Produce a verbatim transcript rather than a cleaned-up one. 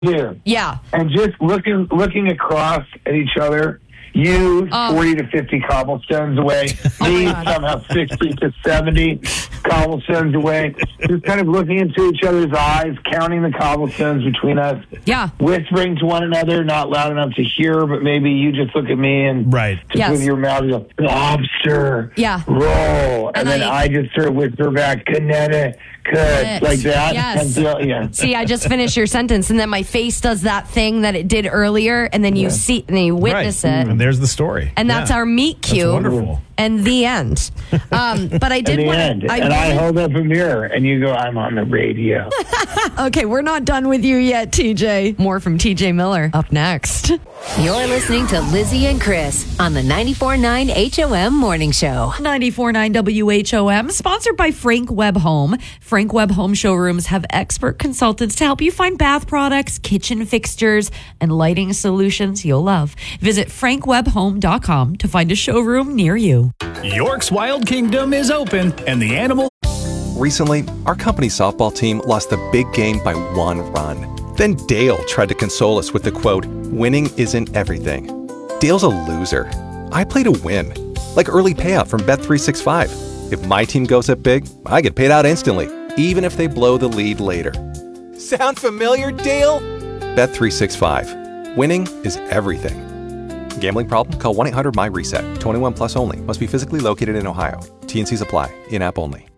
do. Yeah. And just looking looking across at each other, you Oh. forty to fifty cobblestones away, me somehow sixty to seventy cobblestones away, just kind of looking into each other's eyes, counting the cobblestones between us, Yeah. whispering to one another, not loud enough to hear, but maybe you just look at me and Right. just Yes. with your mouth, you go, lobster, Yeah. roll. And, And then I- I, just sort of whisper back, Connecticut, like that. Yes. And feel, yeah. See, I just finished your sentence, and then my face does that thing that it did earlier, and then you see, and then you witness right. it. And there's the story. And that's Yeah. our meet That's cute. wonderful. And the end. Um, but I In did the want end. to. and I hold up a mirror, and you go, I'm on the radio. Okay, we're not done with you yet, T J. More from T J Miller up next. You're listening to Lizzie and Chris on the ninety-four point nine H O M Morning Show. ninety-four point nine W H O M, sponsored by Frank Webb Home. Frank Webb Home showrooms have expert consultants to help you find bath products, kitchen fixtures, and lighting solutions you'll love. Visit frank webb home dot com to find a showroom near you. York's Wild Kingdom is open, and the animal... Recently, our company's softball team lost the big game by one run. Then Dale tried to console us with the quote, winning isn't everything. Dale's a loser. I play to win. Like early payout from Bet three sixty-five. If my team goes up big, I get paid out instantly, even if they blow the lead later. Sound familiar, Dale? Bet three sixty-five. Winning is everything. Gambling problem? Call one eight hundred M Y RESET. twenty-one plus only. Must be physically located in Ohio. T N Cs apply. In-app only.